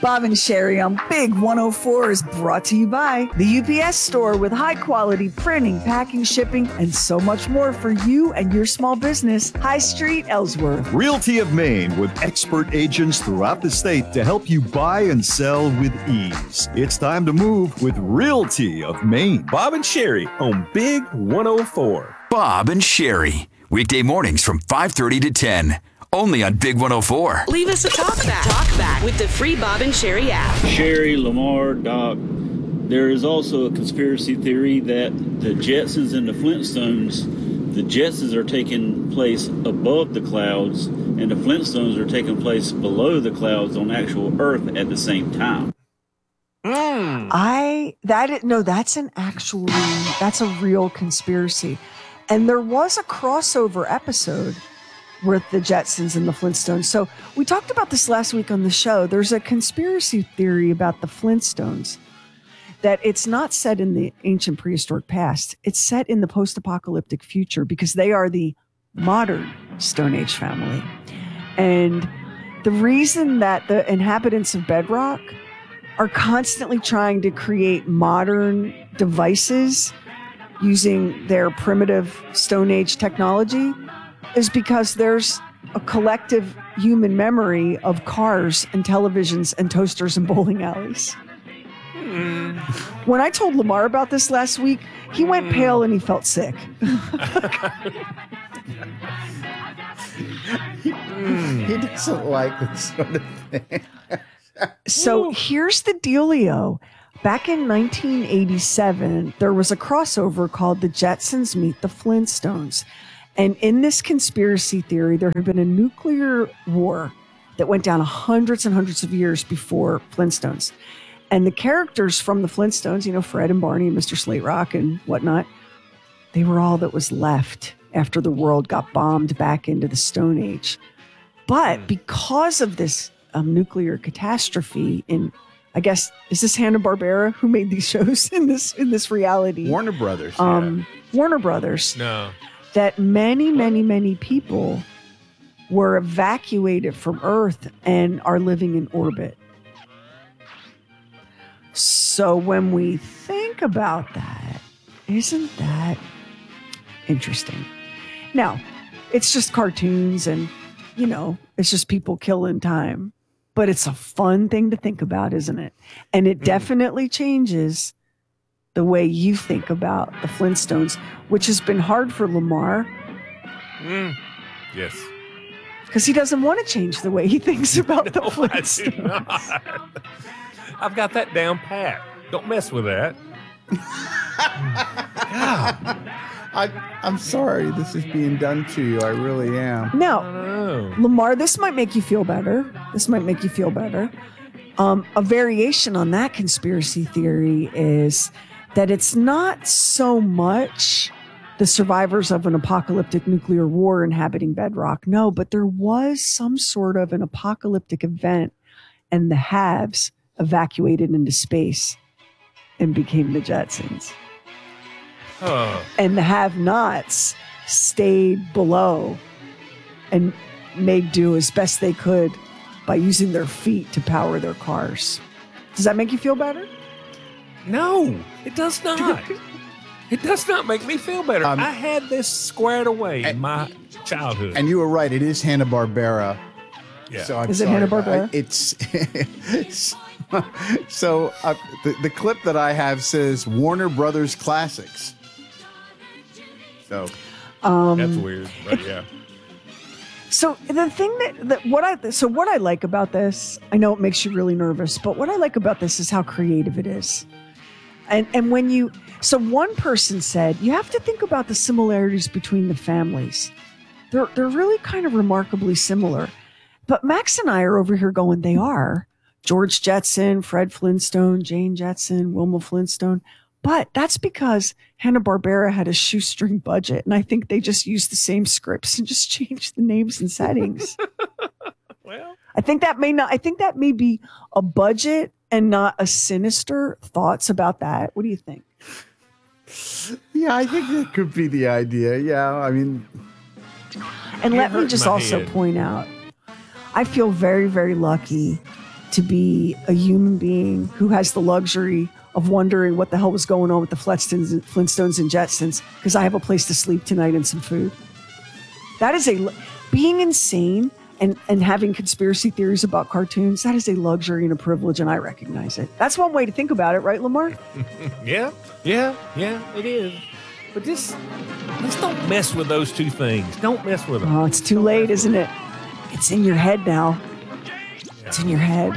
Bob and Sherry on Big 104 is brought to you by the UPS Store with high quality printing, packing, shipping, and so much more for you and your small business. High Street, Ellsworth. Realty of Maine with expert agents throughout the state to help you buy and sell with ease. It's time to move with Realty of Maine. Bob and Sherry on Big 104. Bob and Sherry, weekday mornings from 5:30 to 10. Only on Big 104. Leave us a talkback. Talkback with the free Bob and Sherry app. Sherry, Lamar, Doc, there is also a conspiracy theory that the Jetsons and the Flintstones, the Jetsons are taking place above the clouds and the Flintstones are taking place below the clouds on actual Earth at the same time. That's a real conspiracy. And there was a crossover episode with the Jetsons and the Flintstones. So we talked about this last week on the show. There's a conspiracy theory about the Flintstones that it's not set in the ancient prehistoric past. It's set in the post-apocalyptic future because they are the modern Stone Age family. And the reason that the inhabitants of Bedrock are constantly trying to create modern devices using their primitive Stone Age technology is because there's a collective human memory of cars and televisions and toasters and bowling alleys. When I told Lamar about this last week, he went pale and he felt sick. He doesn't like this sort of thing. So here's the dealio. Back in 1987, there was a crossover called The Jetsons Meet the Flintstones. And in this conspiracy theory, there had been a nuclear war that went down hundreds and hundreds of years before Flintstones. And the characters from the Flintstones, Fred and Barney and Mr. Slate Rock and whatnot, they were all that was left after the world got bombed back into the Stone Age. But because of this nuclear catastrophe I guess, is this Hanna-Barbera who made these shows in this reality? Warner Brothers. Warner Brothers. No. That many, many, many people were evacuated from Earth and are living in orbit. So when we think about that, isn't that interesting? Now, it's just cartoons and, it's just people killing time. But it's a fun thing to think about, isn't it? And it definitely changes the way you think about the Flintstones, which has been hard for Lamar. Yes. Because he doesn't want to change the way he thinks about the Flintstones. I do not. I've got that down pat. Don't mess with that. I'm sorry this is being done to you. I really am. Now, Lamar, this might make you feel better. A variation on that conspiracy theory is that it's not so much the survivors of an apocalyptic nuclear war inhabiting Bedrock. No, but there was some sort of an apocalyptic event and the haves evacuated into space and became the Jetsons. And the have-nots stayed below and made do as best they could by using their feet to power their cars. Does that make you feel better? No, it does not. It does not make me feel better. I had this squared away in my childhood. And you were right. It is Hanna-Barbera. Yeah. So Is it Hanna-Barbera? So the clip that I have says Warner Brothers Classics. So that's weird, but yeah. So the thing what I like about this, I know it makes you really nervous, but what I like about this is how creative it is. And so one person said, you have to think about the similarities between the families. They're really kind of remarkably similar. But Max and I are over here going, they are. George Jetson, Fred Flintstone, Jane Jetson, Wilma Flintstone. But that's because Hanna-Barbera had a shoestring budget, and I think they just used the same scripts and just changed the names and settings. Well, I think that may be a budget and not a sinister. Thoughts about that? What do you think? yeah, I think that could be the idea. Yeah, I mean, and let me just also point out, I feel very, very lucky to be a human being who has the luxury of wondering what the hell was going on with the Flintstones and Jetsons because I have a place to sleep tonight and some food. That is being insane and having conspiracy theories about cartoons. That is a luxury and a privilege, and I recognize it. That's one way to think about it, right, Lamar? Yeah, it is. But just don't mess with those two things. Don't mess with them. Oh, it's too late, isn't it? It's in your head now. It's in your head.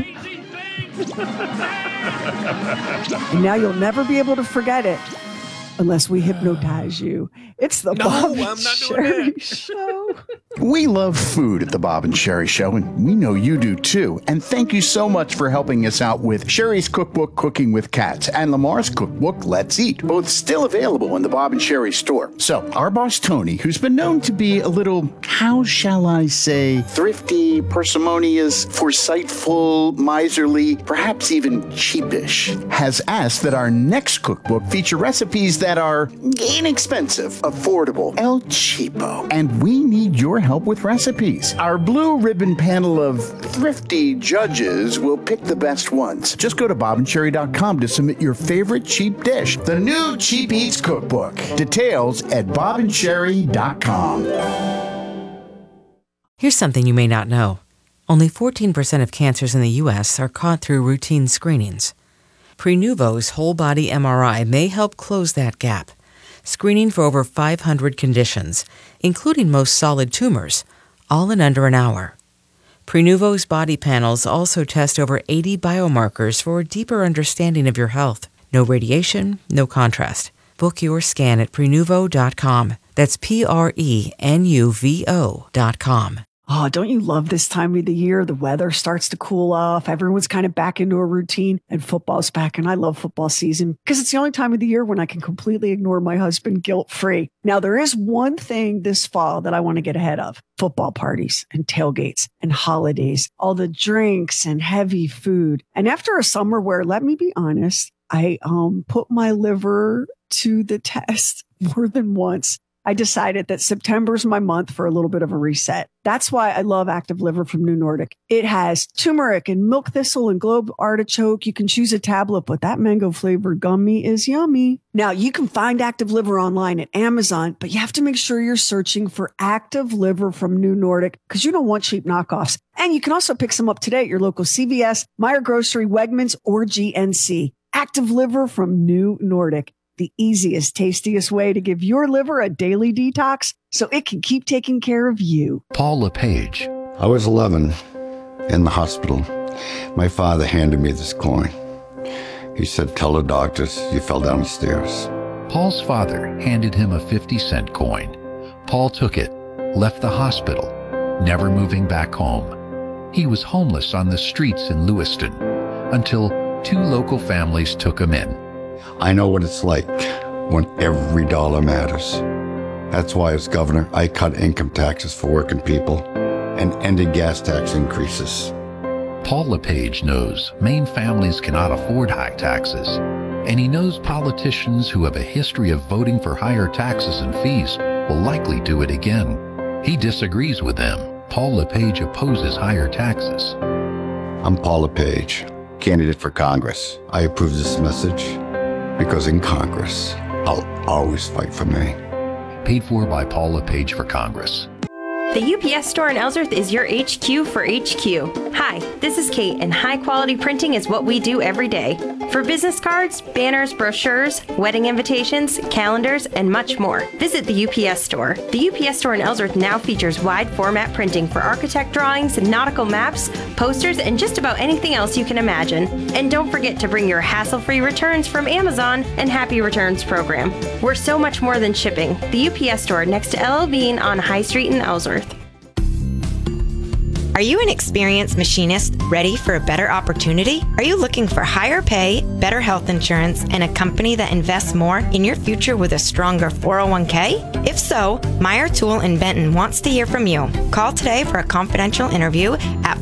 And now you'll never be able to forget it unless we hypnotize you. It's the Bob and Sherry Show. We love food at the Bob and Sherry Show, and we know you do too. And thank you so much for helping us out with Sherry's cookbook, Cooking with Cats, and Lamar's cookbook, Let's Eat, both still available in the Bob and Sherry store. So our boss, Tony, who's been known to be a little, how shall I say, thrifty, parsimonious, foresightful, miserly, perhaps even cheapish, has asked that our next cookbook feature recipes that are inexpensive, affordable, El Cheapo, and we need your help with recipes. Our blue ribbon panel of thrifty judges will pick the best ones. Just go to bobandcherry.com to submit your favorite cheap dish. The new Cheap Eats Cookbook. Details at bobandcherry.com. Here's something you may not know. Only 14% of cancers in the U.S. are caught through routine screenings. Prenuvo's whole body MRI may help close that gap, screening for over 500 conditions, including most solid tumors, all in under an hour. Prenuvo's body panels also test over 80 biomarkers for a deeper understanding of your health. No radiation, no contrast. Book your scan at Prenuvo.com. That's Prenuvo.com. Oh, don't you love this time of the year? The weather starts to cool off. Everyone's kind of back into a routine, and football's back. And I love football season because it's the only time of the year when I can completely ignore my husband guilt-free. Now, there is one thing this fall that I want to get ahead of: football parties and tailgates and holidays, all the drinks and heavy food. And after a summer where, let me be honest, I put my liver to the test more than once, I decided that September's my month for a little bit of a reset. That's why I love Active Liver from New Nordic. It has turmeric and milk thistle and globe artichoke. You can choose a tablet, but that mango flavored gummy is yummy. Now, you can find Active Liver online at Amazon, but you have to make sure you're searching for Active Liver from New Nordic because you don't want cheap knockoffs. And you can also pick some up today at your local CVS, Meijer Grocery, Wegmans, or GNC. Active Liver from New Nordic. The easiest, tastiest way to give your liver a daily detox so it can keep taking care of you. Paul LePage. I was 11 in the hospital. My father handed me this coin. He said, "Tell the doctors you fell down the stairs." Paul's father handed him a 50-cent coin. Paul took it, left the hospital, never moving back home. He was homeless on the streets in Lewiston until 2 local families took him in. I know what it's like when every dollar matters. That's why as governor, I cut income taxes for working people and ended gas tax increases. Paul LePage knows Maine families cannot afford high taxes, and he knows politicians who have a history of voting for higher taxes and fees will likely do it again. He disagrees with them. Paul LePage opposes higher taxes. I'm Paul LePage, candidate for Congress. I approve this message because in Congress, I'll always fight for Maine. Paid for by Paul LePage for Congress. The UPS store in Ellsworth is your HQ for HQ. Hi, this is Kate, and high-quality printing is what we do every day. For business cards, banners, brochures, wedding invitations, calendars, and much more, visit the UPS store. The UPS store in Ellsworth now features wide-format printing for architect drawings, nautical maps, posters, and just about anything else you can imagine. And don't forget to bring your hassle-free returns from Amazon and Happy Returns program. We're so much more than shipping. The UPS store next to LL Bean on High Street in Ellsworth. Are you an experienced machinist ready for a better opportunity? Are you looking for higher pay, better health insurance, and a company that invests more in your future with a stronger 401k? If so, Meyer Tool in Benton wants to hear from you. Call today for a confidential interview at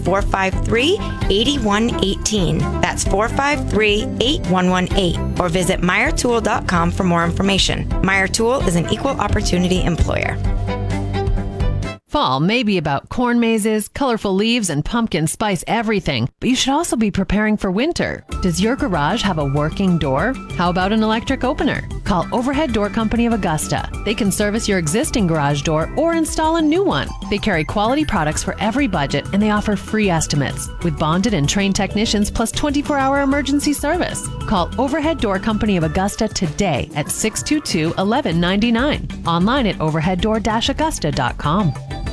453-8118. That's 453-8118. Or visit MeyerTool.com for more information. Meyer Tool is an equal opportunity employer. Fall may be about corn mazes, colorful leaves, and pumpkin spice everything, but you should also be preparing for winter. Does your garage have a working door? How about an electric opener? Call Overhead Door Company of Augusta. They can service your existing garage door or install a new one. They carry quality products for every budget, and they offer free estimates with bonded and trained technicians plus 24-hour emergency service. Call Overhead Door Company of Augusta today at 622-1199. Online at overheaddoor-augusta.com.